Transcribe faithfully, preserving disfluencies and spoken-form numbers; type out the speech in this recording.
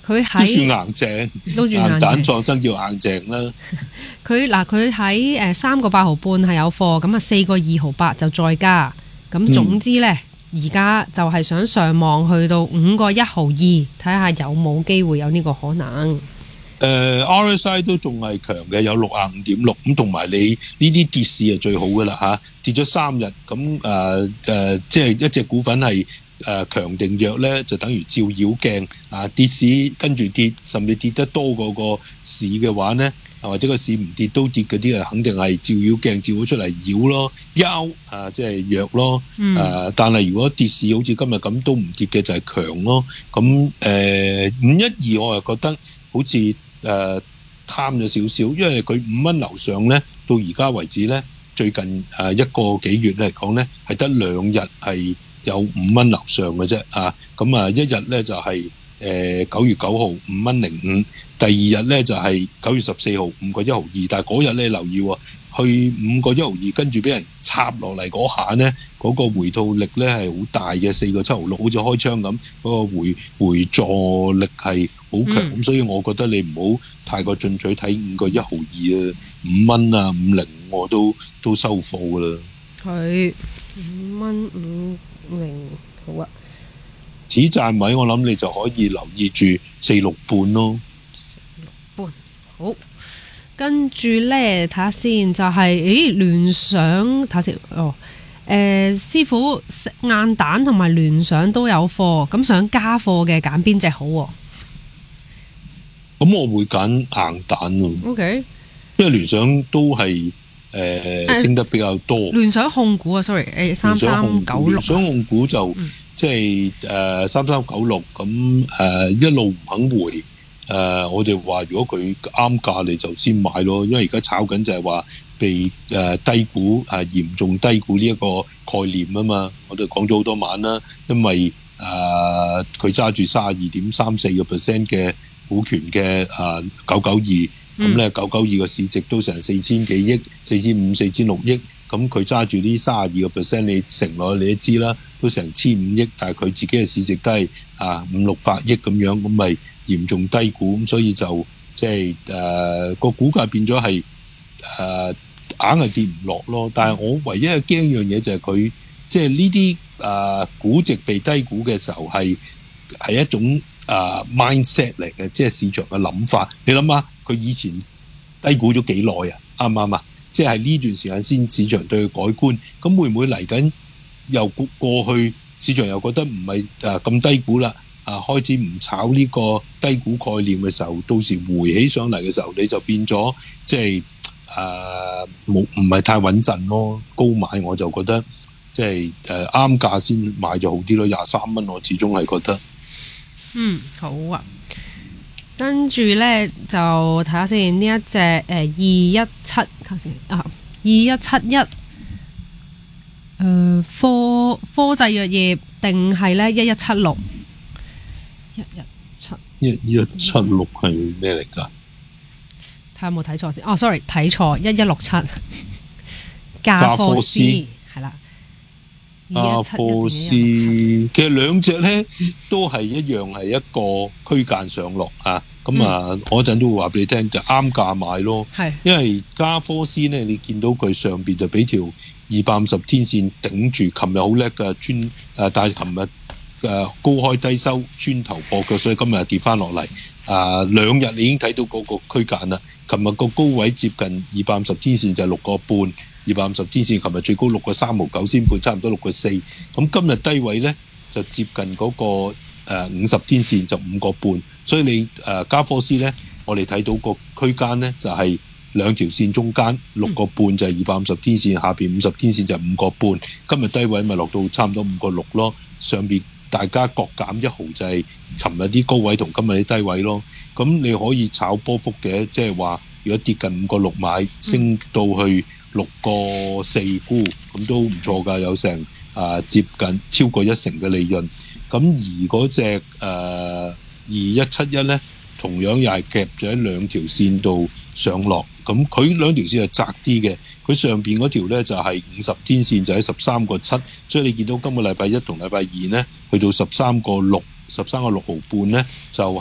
佢喺都算硬淨， 都算硬淨硬蛋創新叫硬淨啦。 佢嗱佢喺誒三個八毫半係有貨，咁啊四個二毫八就再加。咁總之呢，而家、嗯、就係想上望去到五個一毫二，睇下有冇機會有呢個可能。 誒、呃、R S I 都仲係強嘅，有六啊五點六咁，同埋你呢啲跌市係最好嘅啦嚇，跌咗三日咁誒誒，即係一隻股份係誒強定弱咧，就等於照妖鏡啊！跌市跟住跌，甚至跌得多過個市嘅話咧，或者個市唔跌都跌嗰啲啊，肯定係照妖鏡照咗出嚟妖咯，妖啊，即係弱咯。誒、呃，但係如果跌市好似今日咁都唔跌嘅就係強咯。咁誒五一二我又覺得好似誒、呃、貪咗少少，因為佢五蚊樓上咧，到而家為止咧，最近誒一個幾月嚟講咧，係得兩日係有五蚊樓上嘅啫啊！咁啊，一日咧就係誒九月九號五蚊零五，第二日咧就係九月十四號五個一毫二，但係嗰日咧留意喎，去五個一毫二，跟住俾人插落嚟嗰下咧，嗰、嗰個回吐力咧係好大嘅，四個七毫六，好似開槍咁，嗰、嗰個回回助力係好強，咁、嗯、所以我覺得你唔好太過進取，睇五個一毫二啊，五蚊啊，五零我都都收貨噶啦。 佢五蚊五零好啊， 止賺位我諗你就可以留意住四六半咯。 四六半好，跟住咧睇下先，就係、是、誒聯想睇下先哦。誒、呃，師傅硬蛋同埋聯想都有貨，咁想加貨嘅揀邊隻好？咁我會揀硬蛋咯。 O K， 因為聯想都係誒、呃呃、升得比較多。聯想控股啊 ，sorry， 誒三三九六。 聯想控股就、嗯、即係誒三三九六咁誒一路唔肯回。誒、呃，我哋話如果佢啱價，你就先買咯，因為而家炒緊就係話被誒、呃、低估誒嚴重低估呢一個概念啊嘛，我哋講咗好多晚啦，因為誒佢揸住三十二點三四個 percent 嘅股權嘅誒九九二，咁咧九九二個市值都成四千幾億，四千五、四千六億，咁佢揸住呢三十二個 percent，你承落你都知啦，都成千五億，但係佢自己嘅市值都係啊五六百億咁樣，咁咪嚴重低估，咁所以就即係誒個股價變咗係誒硬係跌唔落咯。但係我唯一嘅驚樣嘢就係佢即係呢啲誒估值被低估嘅時候係係一種誒、呃、mindset 嚟嘅，即係市場嘅諗法。你諗下佢以前低估咗幾耐啊？啱唔啱啊？即係呢段時間先市場對佢改觀，咁會唔會嚟緊又過去市場又覺得唔係誒咁低估啦？啊，開始唔炒呢個低估概念嘅時候，到時回起上嚟嘅時候，你就變咗即係誒冇唔係太穩陣咯。高買我就覺得即係誒啱價先買就好啲咯。廿三蚊我始終係覺得嗯好啊。跟住咧就睇下先呢一隻誒二一七睇先啊，二一七一誒科科製藥業定係咧一一七六。一一七一一七六係咩嚟㗎？ 睇下有冇睇錯先。哦 ，sorry， 睇錯，一一六七。加科斯係啦。 加科斯其實兩隻咧都係一樣係一個區間上落啊。咁啊，嗯、我一陣都會話俾你聽，就啱價買咯。係，因為加科斯咧，你見到佢上邊就俾條二百五十天線頂住，琴日好叻㗎，專誒，但係琴日。誒高開低收，穿頭破腳，所以今日跌翻落嚟。啊，兩日你已經睇到嗰個區間啦。琴日個高位接近二百五十天線就係六個半，二百五十天線琴日最高六個三毫九仙半，差唔多六個四。咁今日低位咧就接近嗰個誒五十天線就五個半，所以你誒加科斯咧，我哋睇到個區間咧就係兩條線中間六個半就係二百五十天線，下邊五十天線就係五個半。今日低位咪落到差唔多五個六咯，上邊。大家各減一毫就係尋日啲高位同今日啲低位咯。咁你可以炒波幅嘅，即係話如果跌近五個六買，升到去六個四沽，咁都唔錯㗎，有成啊、呃、接近超過一成嘅利潤。咁而嗰隻誒二一七一咧，同樣又係夾咗喺兩條線度上落。咁佢兩條線係窄啲嘅，佢上邊嗰條咧就係五十天線就喺十三個七，所以你見到今個禮拜一同禮拜二咧去到十三個六、十三個六毫半咧，就